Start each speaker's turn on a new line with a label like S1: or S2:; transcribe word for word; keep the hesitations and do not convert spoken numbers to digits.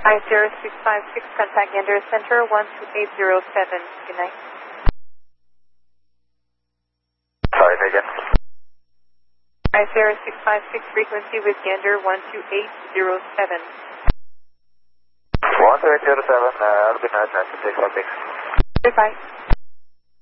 S1: I zero six five six, contact Gander Center one two eight zero seven. Good night.
S2: Sorry, say again.
S1: I zero six five six, frequency with Gander one two eight zero seven.
S2: one two eight zero seven, uh, I'll be nice, nice to take one six.
S1: Goodbye.